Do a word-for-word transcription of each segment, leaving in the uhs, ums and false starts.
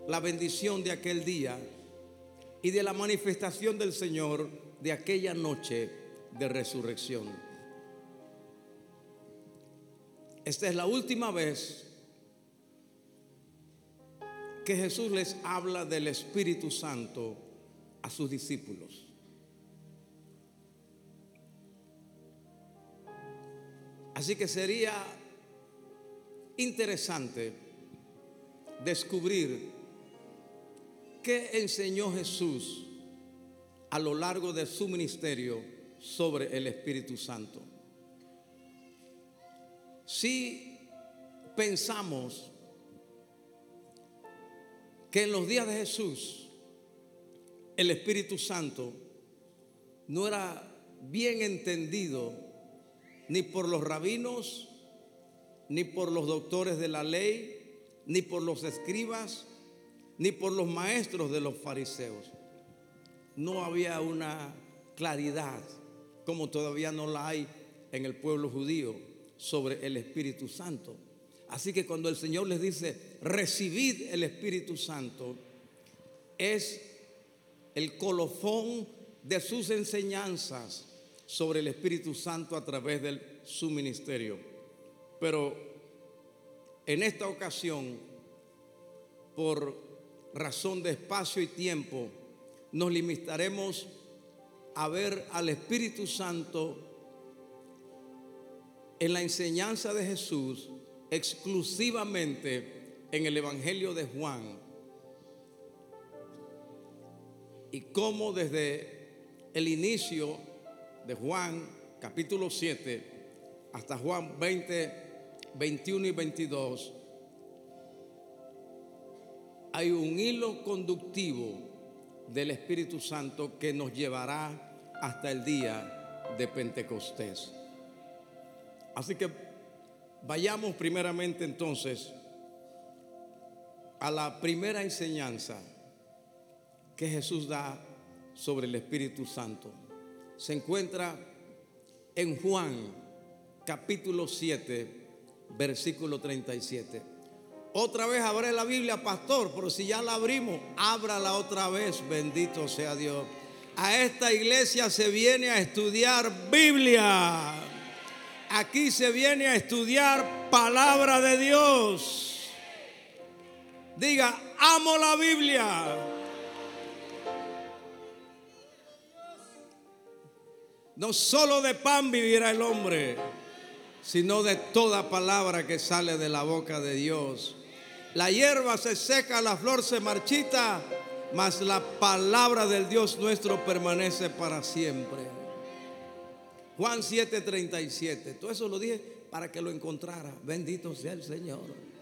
la bendición de aquel día y de la manifestación del Señor de aquella noche de resurrección. Esta es la última vez que Jesús les habla del Espíritu Santo a sus discípulos. Así que sería interesante descubrir qué enseñó Jesús a lo largo de su ministerio sobre el Espíritu Santo. Si pensamos que en los días de Jesús el Espíritu Santo no era bien entendido ni por los rabinos, ni por los doctores de la ley, ni por los escribas, ni por los maestros de los fariseos. No había una claridad, como todavía no la hay en el pueblo judío, sobre el Espíritu Santo. Así que cuando el Señor les dice, recibid el Espíritu Santo, es el colofón de sus enseñanzas sobre el Espíritu Santo a través de su ministerio. Pero en esta ocasión, por razón de espacio y tiempo, nos limitaremos a ver al Espíritu Santo en la enseñanza de Jesús exclusivamente en el Evangelio de Juan, y cómo desde el inicio de Juan capítulo siete hasta Juan veinte, veintiuno y veintidós hay un hilo conductivo del Espíritu Santo que nos llevará hasta el día de Pentecostés. Así que vayamos primeramente entonces a la primera enseñanza que Jesús da sobre el Espíritu Santo. Se encuentra en Juan capítulo siete, versículo treinta y siete. Otra vez abre la Biblia, pastor, pero si ya la abrimos, ábrala otra vez, bendito sea Dios. A esta iglesia se viene a estudiar Biblia. Aquí se viene a estudiar palabra de Dios. Diga, amo la Biblia. No solo de pan vivirá el hombre, sino de toda palabra que sale de la boca de Dios. La hierba se seca, la flor se marchita, mas la palabra del Dios nuestro permanece para siempre. Juan siete, treinta y siete. Todo eso lo dije para que lo encontrara. Bendito sea el Señor.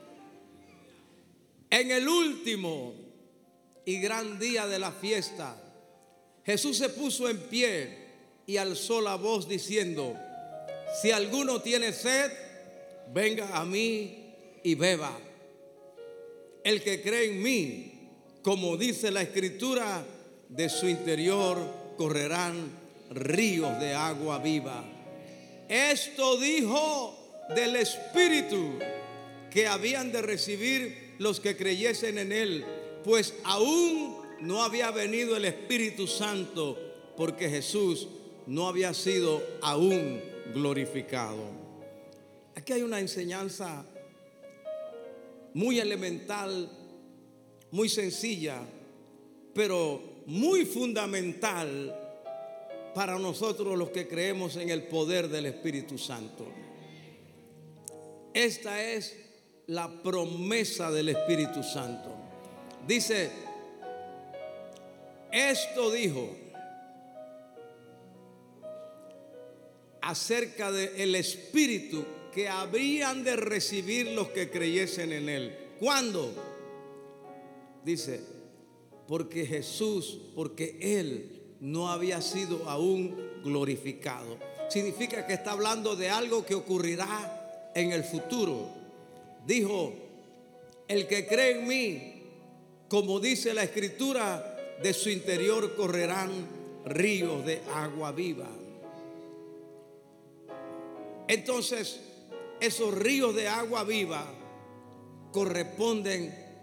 En el último y gran día de la fiesta, Jesús se puso en pie y alzó la voz diciendo: si alguno tiene sed, venga a mí y beba. El que cree en mí, como dice la Escritura, de su interior correrán ríos de agua viva. Esto dijo del Espíritu que habían de recibir los que creyesen en él, pues aún no había venido el Espíritu Santo, porque Jesús no había sido aún glorificado. Aquí hay una enseñanza muy elemental, muy sencilla, pero muy fundamental para nosotros los que creemos en el poder del Espíritu Santo. Esta es la promesa del Espíritu Santo. Dice, esto dijo acerca del Espíritu que habrían de recibir los que creyesen en él. ¿Cuándo? Dice, porque Jesús, porque él no había sido aún glorificado. Significa que está hablando de algo que ocurrirá en el futuro. Dijo, el que cree en mí, como dice la Escritura, de su interior correrán ríos de agua viva. Entonces, esos ríos de agua viva corresponden